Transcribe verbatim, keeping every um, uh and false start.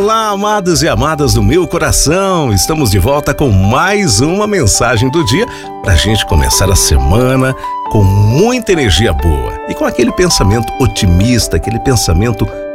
Olá, amados e amadas do meu coração! Estamos de volta com mais uma mensagem do dia para a gente começar a semana com muita energia boa e com aquele pensamento otimista, aquele pensamento